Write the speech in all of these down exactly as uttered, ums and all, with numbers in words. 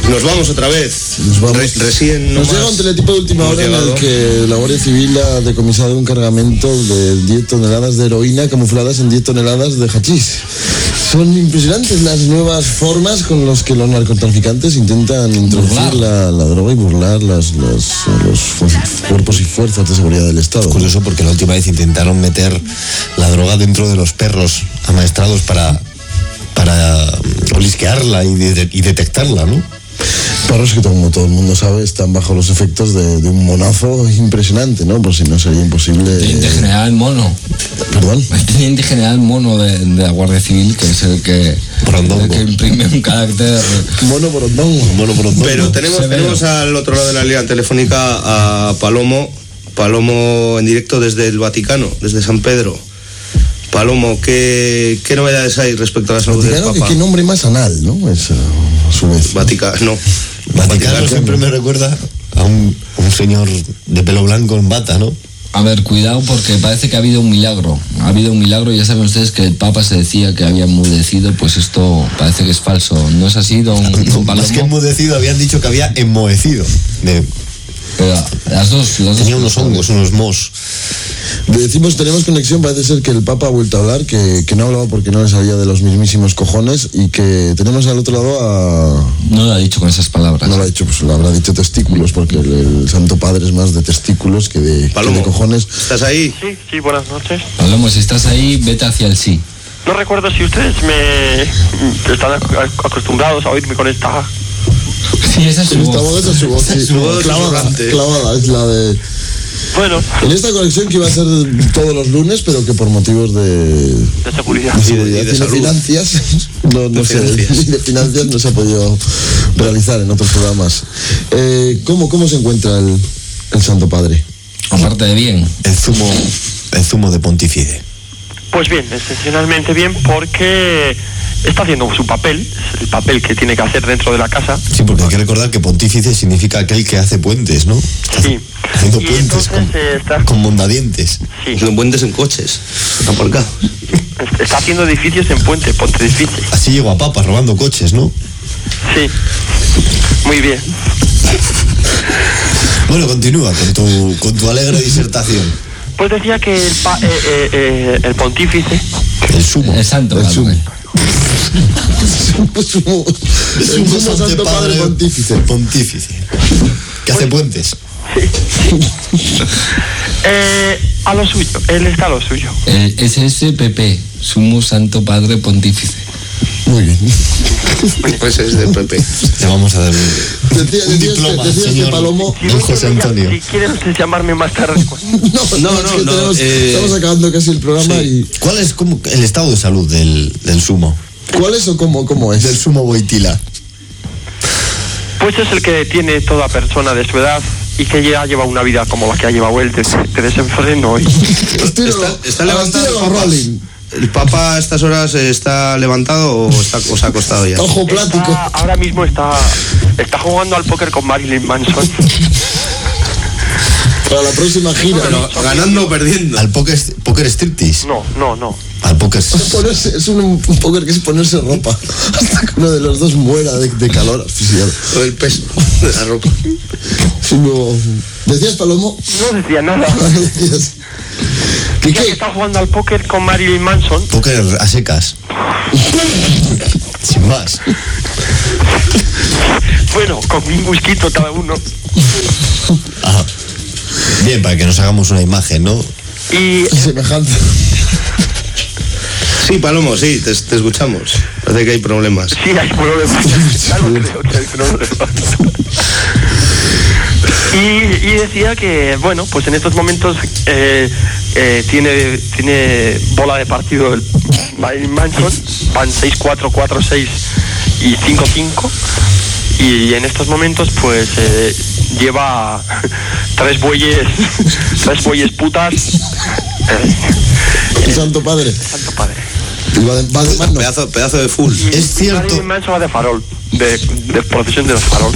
Nos vamos otra vez. Nos vamos. Re- recién Nos llega un teletipo de última hora en el que la Guardia Civil ha decomisado un cargamento de diez toneladas de heroína camufladas en diez toneladas de hachís. Son impresionantes las nuevas formas con las que los narcotraficantes intentan introducir la, la droga y burlar las, las, los fu- cuerpos y fuerzas de seguridad del Estado. Es curioso porque la última vez intentaron meter la droga dentro de los perros amaestrados para, para olisquearla y, de, y detectarla, ¿no? Perros que, como todo el mundo sabe, están bajo los efectos de, de un monazo impresionante, ¿no? Por si no sería imposible... El teniente general Mono. ¿Perdón? El teniente general Mono de, de la Guardia Civil, que es el que, el que imprime un carácter... Mono Borondongo. Mono Borondongo. Pero tenemos, tenemos al otro lado de la línea telefónica a Palomo, Palomo en directo desde el Vaticano, desde San Pedro. Palomo, ¿qué, qué novedades hay respecto a la salud Vaticano, del Papa? ¿qué nombre más anal, ¿no? Es, a su vez. Vaticano, no. Vaticano, Vaticano siempre me recuerda a un, un señor de pelo blanco en bata, ¿no? A ver, cuidado porque parece que ha habido un milagro. Ha habido un milagro y ya saben ustedes que el Papa se decía que había enmudecido, pues esto parece que es falso. ¿No es así, don, don Palomo? Más que enmudecido, habían dicho que había enmohecido. De... Pero las dos... Las Tenía dos unos hongos, unos mos. Le decimos, tenemos conexión, parece ser que el Papa ha vuelto a hablar, que, que no hablaba porque no le salía de los mismísimos cojones y que tenemos al otro lado a... No lo ha dicho con esas palabras. No lo ha dicho, pues lo habrá dicho testículos, porque el, el Santo Padre es más de testículos que de, que de cojones. ¿Estás ahí? Sí, sí, buenas noches. Palomo, si estás ahí, vete hacia el sí. No recuerdo si ustedes me están ac- acostumbrados a oírme con esta... Sí, esa es su Esta voz. voz, esa es su voz, Esa es sí. su voz. Clavada, susurrante. clavada, es la de... Bueno, En esta conexión que iba a ser todos los lunes, pero que por motivos de... de seguridad. de Y de- seguridad y de y de salud. financias, no, no De sé, financias. y de financias no se ha podido realizar en otros programas. Eh, ¿cómo, ¿Cómo se encuentra el, el Santo Padre? Aparte de bien. El zumo, el zumo de pontífice. Pues bien, excepcionalmente bien porque está haciendo su papel, es el papel que tiene que hacer dentro de la casa. Sí, porque hay que recordar que pontífice significa aquel que hace puentes, ¿no? Está Sí. haciendo Y puentes entonces con, eh, está, con mondadientes. sí, Son puentes en coches, aparcados. está haciendo edificios en puente, pontificio. Así llegó a Papa, robando coches, ¿no? Sí, muy bien. Bueno, continúa con tu, con tu alegre disertación. Pues decía que el, pa- eh, eh, eh, el pontífice, El sumo. El santo El Padre. sumo. El sumo, el sumo Santo Padre Pontífice. Pontífice. Que hace puentes. eh, a lo suyo, él está a lo suyo. El S S P P, Sumo Santo Padre Pontífice. Muy bien. Pues es de Pepe. Te vamos a dar un, Decía, un decías, diploma, que, decías que señor Palomo... Si don no, José que me Antonio. llame- Si quieren ustedes llamarme más tarde, pues, No, no, No, es no, que no, tenemos- eh, estamos acabando casi el programa y... ¿Cuál es como el estado de salud del, del sumo? ¿Cuál es o cómo, cómo es? Del sumo Boitila. pues es el que tiene toda persona de su edad y que ya lleva una vida como la que ha llevado él, de, de desenfreno. Y... Estíralo, Está, está a la levantado estilo el Papa. Rolling. ¿El Papa a estas horas está levantado o, está, o se ha acostado ya? Ojo plático. Está- ahora mismo está, está jugando al póker con Marilyn Manson. Para la próxima gira. Pero ganando o perdiendo. Al póker, póker striptease. No, no, no. Al póker. Es, ponerse- es un, un póker que es ponerse ropa hasta que uno de los dos muera de, de calor asfixiado. O el peso de la ropa. Si no- ¿Decías, Palomo? No decía nada. Decías. ¿Y Decía que qué? está jugando al póker con Marilyn Manson. Póker a secas. Sin más. Bueno, con un whisky cada uno. Ajá. Bien, para que nos hagamos una imagen, ¿no? Y Semejante. Sí, Palomo, sí, te, te escuchamos. Parece que hay problemas. sí, hay problemas. Ya lo creo que hay problemas. Y, y decía que, bueno, pues en estos momentos eh, eh, tiene, tiene bola de partido el Marilyn Manson, van seis cuatro, cuatro seis y cinco cinco, y en estos momentos pues eh, lleva tres bueyes, tres bueyes putas, eh, El Santo Padre. Santo Padre. Y va de, va de mano. Pedazo, pedazo de full. Y Es cierto. Marilyn Manson va de farol, de, de procesión de los farol.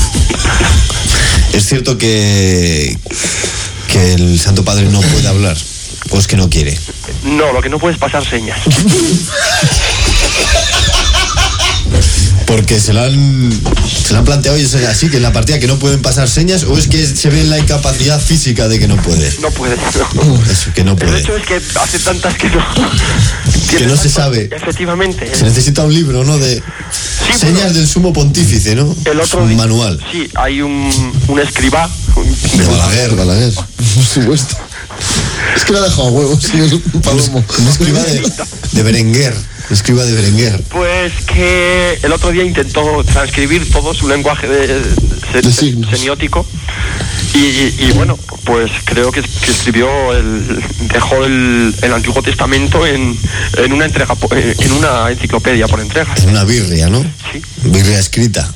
Es cierto que, que el Santo Padre no puede hablar. Pues que no quiere. No, lo que no puedes pasar señas. Por Porque se lo han se lo han planteado y es así, que en la partida que no pueden pasar señas, o es que se ve la incapacidad física de que no puede. No puede, no. Eso, que no puede. El hecho es que hace tantas que no... Que no se sabe. Efectivamente. Se necesita un libro, ¿no? De sí, señas bueno, del sumo pontífice, ¿no? El otro un día, manual. Sí, hay un, un escribá. De Balaguer, Balaguer. Por supuesto. Es que lo ha dejado a huevos, señor Palomo. Un escriba de, de Berenguer. Un escriba de Berenguer. Pues que el otro día intentó transcribir todo su lenguaje de, de, de signos. semiótico. Y, y, y bueno, pues creo que, que escribió, el, dejó el, el Antiguo Testamento en, en una entrega, en una enciclopedia por entregas. En una birria, ¿no? Sí. Birria escrita.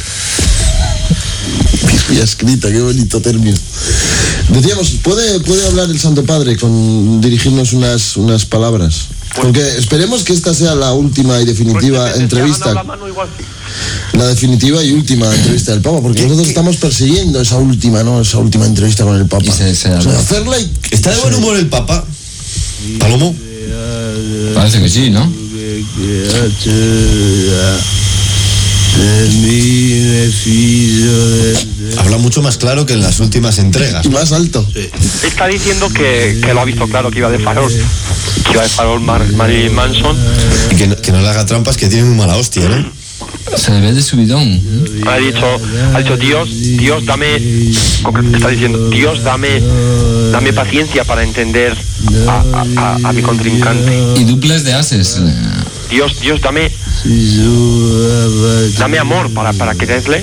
Birria escrita, qué bonito término. Decíamos, ¿puede, puede hablar el Santo Padre con dirigirnos unas, unas palabras? Porque esperemos que esta sea la última y definitiva pues, entrevista. La, mano igual, sí. La definitiva y última entrevista del Papa, porque nosotros estamos persiguiendo esa última, ¿no? Esa última entrevista con el Papa. Y se, se o sea, hacerla y... ¿Está de buen humor el Papa? ¿Palomo? Parece que sí, ¿no? Habla mucho más claro que en las últimas entregas. Y más alto. Sí. Está diciendo que, que lo ha visto claro, que iba de farol. Que iba de farol Mar, Marilyn Manson. Y que no, que no le haga trampas, que tiene muy mala hostia, ¿no? Se le ve de subidón. Ha dicho, ha dicho Dios, Dios dame, está diciendo, Dios dame, dame paciencia para entender a, a, a, a mi contrincante. Y duples de ases. Dios, Dios dame, dame amor para, para quererle.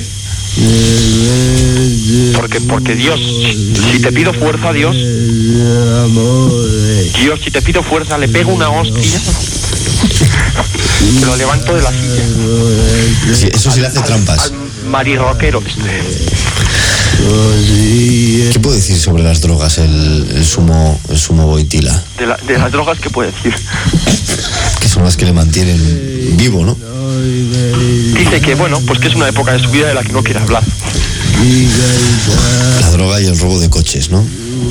Porque, porque Dios, si te pido fuerza, Dios, Dios, si te pido fuerza, le pego una hostia. Lo levanto de la silla. Sí, eso sí le hace al, trampas. Al marirroquero. ¿Qué puede decir sobre las drogas el, el sumo el sumo Boitila? De, la, de las drogas, ¿qué puede decir? Que son las que le mantienen vivo, ¿no? Dice que, bueno, pues que es una época de su vida de la que no quiere hablar. La droga y el robo de coches, ¿no?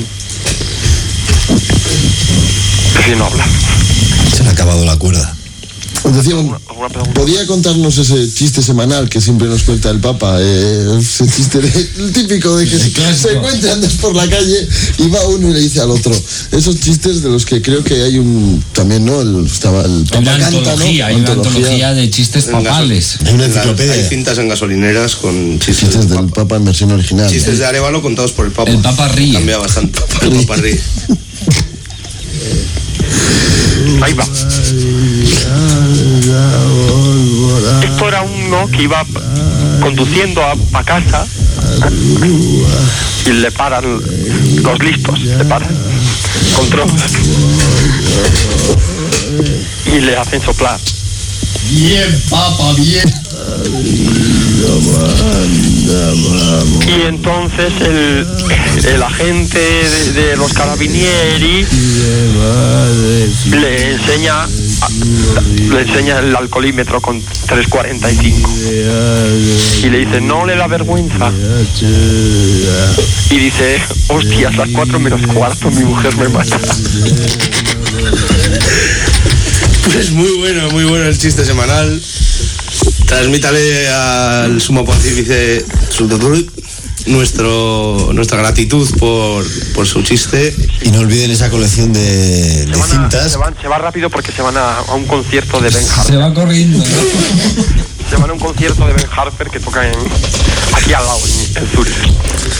Prefiero no hablar. Se le ha acabado la cuerda. Decíamos, ¿podía contarnos ese chiste semanal que siempre nos cuenta el Papa? Eh, ese chiste de, el típico de que se, se encuentra, andas por la calle y va uno y le dice al otro. Esos chistes de los que creo que hay un también, ¿no? El, estaba el Papa una canta, antología, ¿no? Hay una antología de chistes papales. Hay una enciclopedia. Hay cintas en gasolineras con chistes, Chistes del Papa. Papa en versión original. Chistes de Arévalo contados por el Papa. El Papa ríe. Cambia bastante. El Papa ríe. Ahí va. Esto era uno que iba conduciendo a, a casa y le paran los listos, le paran con drogas y le hacen soplar. Bien, Papa, bien. Y entonces el, el agente de, de los carabinieri le enseña le enseña el alcoholímetro con tres cuarenta y cinco y le dice, no le da vergüenza, y dice, hostias, las cuatro menos cuarto, mi mujer me mata. Pues muy bueno, muy bueno el chiste semanal. Transmítale al sumo pontífice nuestro nuestra gratitud por, por su chiste. Y no olviden esa colección de, de Se, van a- cintas. se, van- se va rápido porque se van a, a un concierto de Ben Se Harper. va corriendo, ¿no? Se van a un concierto de Ben Harper que toca en, aquí al lado, en, en Zurich.